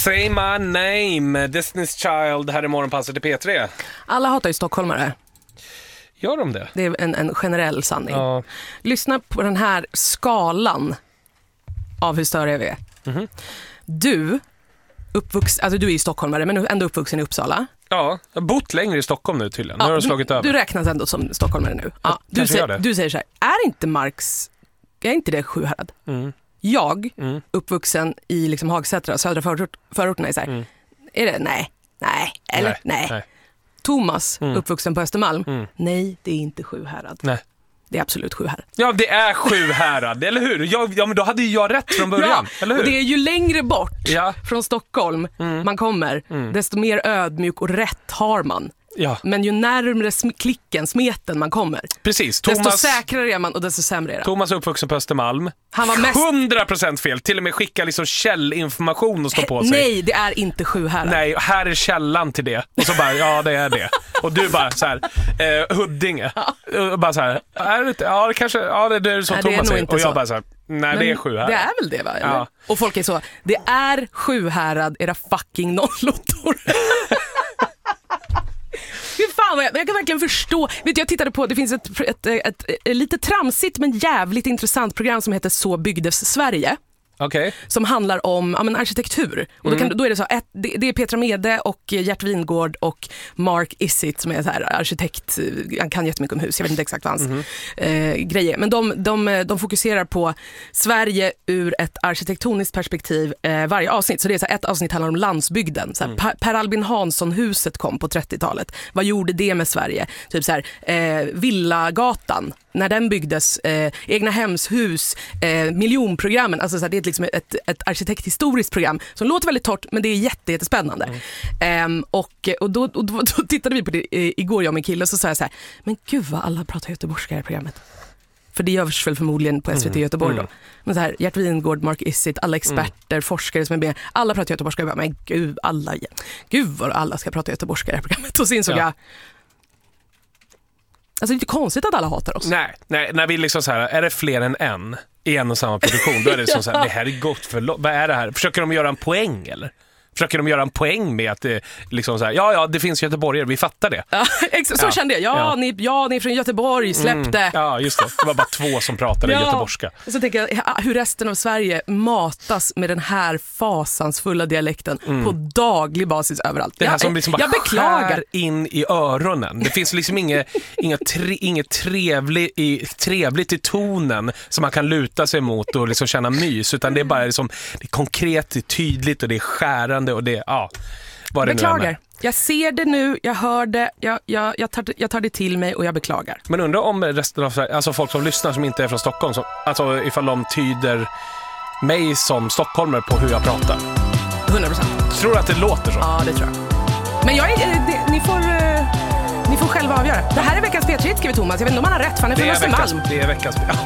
Say my name, Destiny's Child, här i morgonpasset i P3. Alla hatar ju stockholmare. Gör de det? Det är en generell sanning. Ja. Lyssna på den här skalan av hur störiga vi är. Mm-hmm. Du är ju stockholmare, men ändå uppvuxen i Uppsala. Ja, jag har bott längre i Stockholm nu tydligen. Ja, nu har du slagit över. Du räknas ändå som stockholmare nu. Ja, du säger så här, är inte det Sjuhärad? Mm. Jag, uppvuxen i liksom Hagsätra, södra förorterna, är så här, är det? Nej. Thomas, uppvuxen på Östermalm, nej, det är inte Sjuhärad. Nej. Det är absolut Sjuhärad. Ja, det är Sjuhärad, eller hur? Men då hade ju jag rätt från början, eller hur? Och det är ju längre bort från Stockholm man kommer, desto mer ödmjuk och rätt har man. Ja. Men ju närmare smeten man kommer, precis. desto säkrare är man och desto sämre är det. Thomas är uppvuxen på Östermalm. Han var 100% fel. Till och med skicka liksom källinformation och stå på sig. Nej, det är inte Sjuhärad. Nej, här är källan till det. Och så bara, ja det är det. Och du bara så här, Huddinge. Och bara så här, är det inte? Ja, det kanske, ja det är så Thomas säger. Och jag bara så här, nej, men det är Sjuhärad. Det är väl det, va? Eller? Ja. Och folk är så, det är Sjuhärad, era fucking nollottor. Jag kan verkligen förstå. Vet du, jag tittade på, det finns ett lite tramsigt men jävligt intressant program som heter Så byggdes Sverige. Okay. Som handlar om arkitektur. Och då är det så det är Petra Mede och Gert Wingård och Mark Isitt som är så här arkitekt. Han kan jättemycket om hus. Jag vet inte exakt vad hans grejer. Men de fokuserar på Sverige ur ett arkitektoniskt perspektiv varje avsnitt. Så det är så här, ett avsnitt handlar om landsbygden. Så här, Per Albin Hansson-huset kom på 30-talet. Vad gjorde det med Sverige? Typ så här, Villagatan. När den byggdes, egna hemshus, miljonprogrammen, alltså så här, det är liksom ett arkitekthistoriskt program som låter väldigt torrt, men det är jättespännande. Och då tittade vi på det igår, jag och min kille, och så sa jag så här, men gud vad alla pratar göteborgska i programmet. För det görs väl förmodligen på SVT Göteborg då. Men så här, Gert Wingård, Mark Isitt, alla experter, forskare som är med, alla pratar göteborgska. Men gud vad alla ska prata göteborgska i det här programmet. Och så insåg jag, alltså det är inte konstigt att alla hatar oss. Nej, när vi liksom så här, är det fler än en i en och samma produktion, då är det som så här, det här är gott för vad är det här? Försöker de göra en poäng eller? Försöker de göra en poäng med att det liksom så här, ja, det finns göteborgare, vi fattar det. Ja, så kände jag. Ni är från Göteborg, släpp det. Ja, just det. Det var bara 2 som pratade göteborgska. Så tänker jag hur resten av Sverige matas med den här fasansfulla dialekten på daglig basis överallt. Det här som liksom bara beklagar in i öronen. Det finns liksom inget trevligt i tonen som man kan luta sig mot och liksom känna mys, utan det är bara liksom, det är konkret, det är tydligt och det är skärande och det, vad det beklagar. Nu är. Jag ser det nu, jag hör det, jag tar det till mig och jag beklagar. Men undrar om resten av Sverige, alltså folk som lyssnar som inte är från Stockholm, alltså ifall de tyder mig som stockholmare på hur jag pratar. 100%. Tror du att det låter så? Ja, det tror jag. Men ni får själva avgöra. Det här är veckans P3, skriver Thomas. Jag vet inte om han har rätt, för han är från Östermalm. Det är veckans